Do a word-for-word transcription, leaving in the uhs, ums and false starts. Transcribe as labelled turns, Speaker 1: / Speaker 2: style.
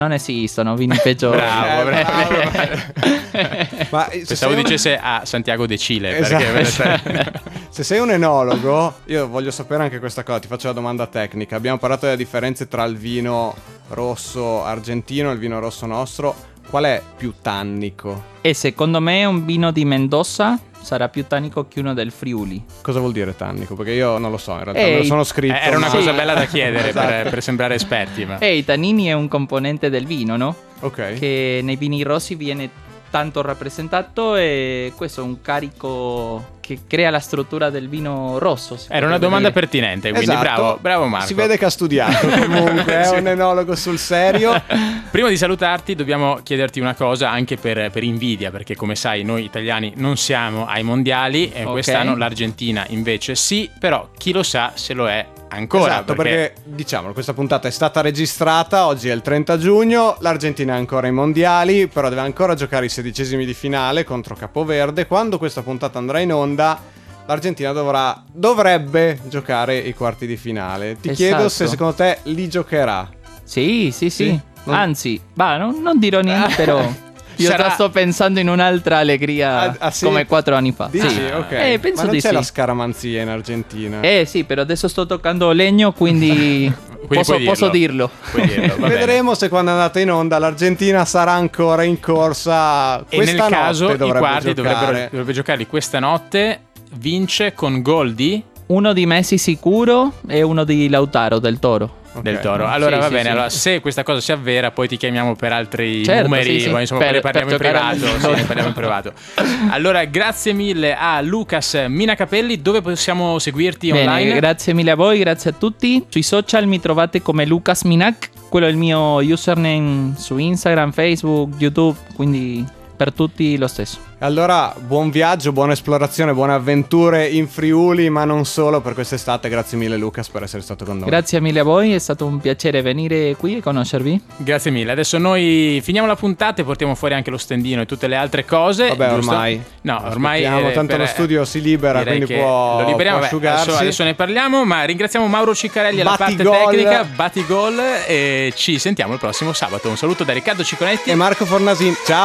Speaker 1: Non esistono vini peggiori.
Speaker 2: Bravo, bravo.
Speaker 3: Ma
Speaker 2: pensavo
Speaker 3: un...
Speaker 2: dicesse a Santiago de Chile,
Speaker 3: esatto.
Speaker 2: Perché...
Speaker 3: Se sei un enologo, io voglio sapere anche questa cosa, ti faccio la domanda tecnica. Abbiamo parlato delle differenze tra il vino rosso argentino e il vino rosso nostro. Qual è più tannico?
Speaker 1: E secondo me un vino di Mendoza sarà più tannico che uno del Friuli.
Speaker 3: Cosa vuol dire tannico? Perché io non lo so, in realtà
Speaker 1: Ehi,
Speaker 3: me lo sono scritto.
Speaker 2: Era una
Speaker 3: ma...
Speaker 2: cosa bella da chiedere
Speaker 3: esatto.
Speaker 2: per, per sembrare esperti. Ma...
Speaker 1: E i tannini è un componente del vino, no?
Speaker 3: Ok.
Speaker 1: Che nei vini rossi viene tanto rappresentato e questo è un carico che crea la struttura del vino rosso.
Speaker 2: Era una domanda
Speaker 1: dire.
Speaker 2: pertinente, quindi
Speaker 3: esatto.
Speaker 2: bravo, bravo Marco.
Speaker 3: Si vede che ha studiato comunque, è
Speaker 2: Sì.
Speaker 3: un enologo sul serio.
Speaker 2: Prima di salutarti dobbiamo chiederti una cosa anche per, per invidia, perché come sai noi italiani non siamo ai mondiali e
Speaker 1: Okay.
Speaker 2: quest'anno l'Argentina invece sì, però chi lo sa se lo è ancora.
Speaker 3: Esatto, perché... perché diciamolo, questa puntata è stata registrata, oggi è il trenta giugno, l'Argentina è ancora ai mondiali, però deve ancora giocare i sedicesimi di finale contro Capoverde. Quando questa puntata andrà in onda, l'Argentina dovrà, dovrebbe giocare i quarti di finale. Ti
Speaker 1: Esatto.
Speaker 3: chiedo se secondo te li giocherà.
Speaker 1: Sì, sì, sì.
Speaker 3: Sì? Non-
Speaker 1: Anzi, bah, non, non dirò niente, però io
Speaker 2: Sarà-
Speaker 1: già sto pensando in un'altra allegria
Speaker 3: Ah, ah, sì?
Speaker 1: come quattro anni fa.
Speaker 3: Dici?
Speaker 1: Sì.
Speaker 3: Ok.
Speaker 1: Eh, penso
Speaker 3: Ma non
Speaker 1: di
Speaker 3: c'è
Speaker 1: sì.
Speaker 3: la scaramanzia in Argentina.
Speaker 1: Eh sì, però adesso sto toccando legno, quindi, posso,
Speaker 2: puoi
Speaker 1: posso
Speaker 2: dirlo.
Speaker 1: dirlo.
Speaker 2: Puoi dirlo, va bene.
Speaker 3: Vedremo se quando andate in onda l'Argentina sarà ancora in corsa.
Speaker 2: E
Speaker 3: Questa
Speaker 2: nel caso
Speaker 3: notte
Speaker 2: i
Speaker 3: dovrebbe
Speaker 2: quarti
Speaker 3: giocare.
Speaker 2: dovrebbero, dovrebbe giocarli questa notte. Vince con gol di
Speaker 1: Uno di Messi sicuro e uno di Lautaro del Toro.
Speaker 3: Ok.
Speaker 2: del Toro. Allora
Speaker 1: Sì,
Speaker 2: va
Speaker 1: sì,
Speaker 2: bene,
Speaker 1: sì.
Speaker 2: allora se questa cosa si avvera poi ti chiamiamo per altri
Speaker 1: Certo,
Speaker 2: numeri,
Speaker 1: sì, sì.
Speaker 2: poi, insomma
Speaker 1: Per-
Speaker 2: poi ne parliamo in
Speaker 1: per giocare
Speaker 2: privato,
Speaker 1: al-
Speaker 2: sì, ne parliamo in privato. Allora grazie mille a Lucas Minacapelli. Dove possiamo seguirti
Speaker 1: Bene,
Speaker 2: online?
Speaker 1: grazie mille a voi, grazie a tutti. Sui social mi trovate come Lucas Minac, quello è il mio username su Instagram, Facebook, YouTube, quindi per tutti lo stesso.
Speaker 3: Allora, buon viaggio, buona esplorazione, buone avventure in Friuli, ma non solo per quest'estate. Grazie mille Lucas per essere stato con noi.
Speaker 1: Grazie mille a voi, è stato un piacere venire qui e conoscervi.
Speaker 2: Grazie mille. Adesso noi finiamo la puntata e portiamo fuori anche lo stendino e tutte le altre cose.
Speaker 3: Vabbè,
Speaker 2: giusto?
Speaker 3: ormai.
Speaker 2: No, ormai
Speaker 3: Aspettiamo,
Speaker 2: eh,
Speaker 3: tanto
Speaker 2: per-
Speaker 3: lo studio si libera,
Speaker 2: direi
Speaker 3: quindi
Speaker 2: che
Speaker 3: può,
Speaker 2: lo liberiamo.
Speaker 3: può
Speaker 2: Beh,
Speaker 3: asciugarsi.
Speaker 2: adesso, adesso ne parliamo, ma ringraziamo Mauro Ciccarelli alla parte
Speaker 3: Batigol.
Speaker 2: tecnica, Batigol, e ci sentiamo il prossimo sabato. Un saluto da Riccardo Ciconetti
Speaker 3: E Marco Fornasin, ciao!